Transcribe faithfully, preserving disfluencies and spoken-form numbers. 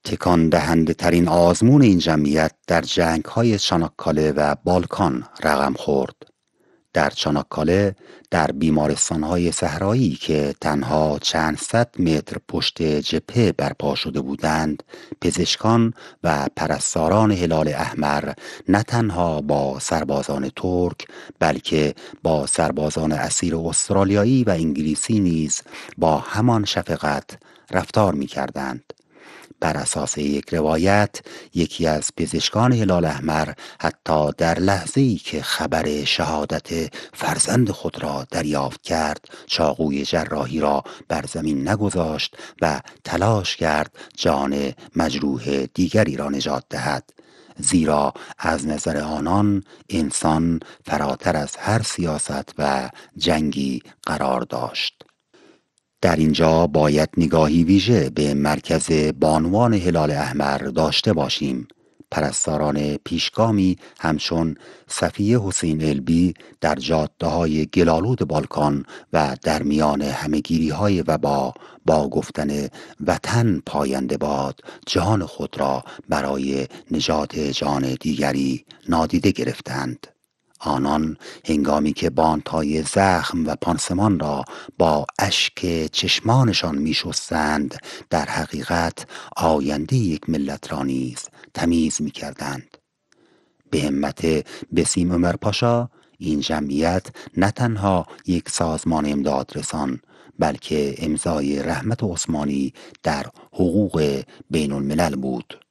تکان دهنده ترین آزمون این جمعیت در جنگ های چاناکاله و بالکان رقم خورد. در چاناکاله، در بیمارستان های صحرایی که تنها چند صد متر پشت جبهه برپا شده بودند، پزشکان و پرستاران هلال احمر نه تنها با سربازان ترک بلکه با سربازان اسیر استرالیایی و انگلیسی نیز با همان شفقت رفتار می کردند. بر اساس یک روایت، یکی از پزشکان هلال احمر حتی در لحظه‌ای که خبر شهادت فرزند خود را دریافت کرد، چاقوی جراحی را بر زمین نگذاشت و تلاش کرد جان مجروح دیگری را نجات دهد، زیرا از نظر آنان انسان فراتر از هر سیاست و جنگی قرار داشت. در اینجا باید نگاهی ویژه به مرکز بانوان هلال احمر داشته باشیم. پرستاران پیشگامی همچون صفیه حسین البی در جاده های گلالود بالکان و در میان همهگیری های وبا با گفتن وطن پاینده باد جان خود را برای نجات جان دیگری نادیده گرفتند. آنان هنگامی که باندهای زخم و پانسمان را با اشک چشمانشان می شستند، در حقیقت آینده یک ملت را نیز تمیز می کردند. به همت بسیم عمر پاشا، این جمعیت نه تنها یک سازمان امداد رسان بلکه امضای رحمت عثمانی در حقوق بین الملل بود.